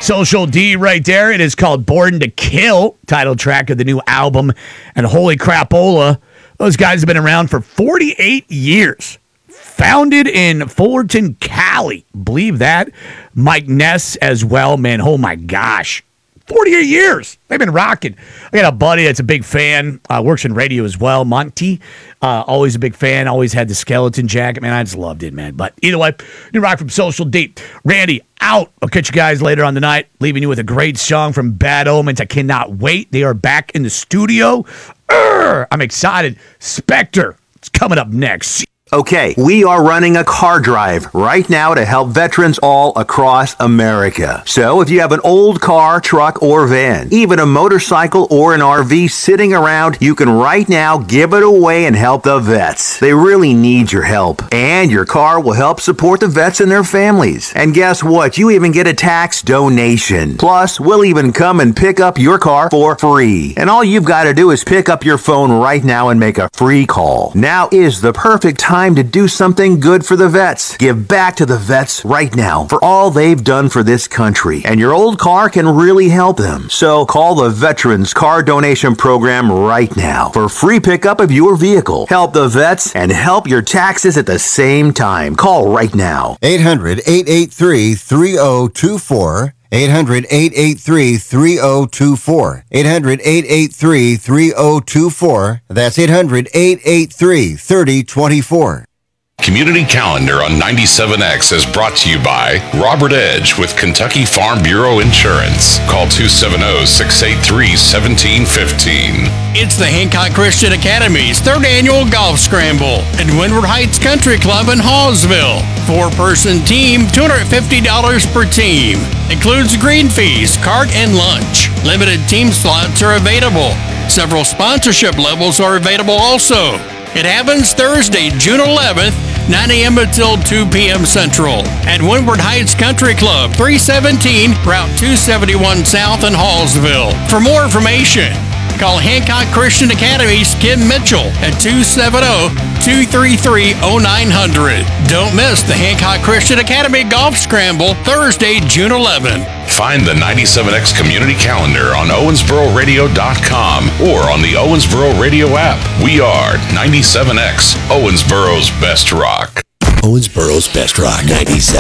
Social D right there. It is called Born to Kill, title track of the new album. And holy crapola, those guys have been around for 48 years. Founded in Fullerton, Cali. Believe that. Mike Ness as well, man. Oh my gosh. 48 years. They've been rocking. I got a buddy that's a big fan, works in radio as well, Monty. Always a big fan, always had the skeleton jacket. Man, I just loved it, man. But either way, new rock from Social Deep. Randy, out. I'll catch you guys later on the night, leaving you with a great song from Bad Omens. I cannot wait. They are back in the studio. I'm excited. Spectre, it's coming up next. Okay, we are running a car drive right now to help veterans all across America. So if you have an old car, truck, or van, even a motorcycle or an RV sitting around, you can right now give it away and help the vets. They really need your help. And your car will help support the vets and their families. And guess what? You even get a tax donation. Plus, we'll even come and pick up your car for free. And all you've got to do is pick up your phone right now and make a free call. Now is the perfect time to do something good for the vets. Give back to the vets right now for all they've done for this country. And your old car can really help them. So call the Veterans Car Donation Program right now for free pickup of your vehicle. Help the vets and help your taxes at the same time. Call right now. 800-883-3024. 800-883-3024. 800-883-3024. That's 800-883-3024. Community Calendar on 97X is brought to you by Robert Edge with Kentucky Farm Bureau Insurance. Call 270-683-1715. It's the Hancock Christian Academy's third annual golf scramble at Windward Heights Country Club in Hallsville. Four-person team, $250 per team. Includes green fees, cart, and lunch. Limited team slots are available. Several sponsorship levels are available also. It happens Thursday, June 11th, 9 a.m. until 2 p.m. Central at Windward Heights Country Club, 317 Route 271 South in Hallsville. For more information, call Hancock Christian Academy's Kim Mitchell at 270-233-0900. Don't miss the Hancock Christian Academy Golf Scramble, Thursday, June 11th. Find the 97X Community Calendar on OwensboroRadio.com or on the Owensboro Radio app. We are 97X, Owensboro's best rock. Owensboro's best rock, 97.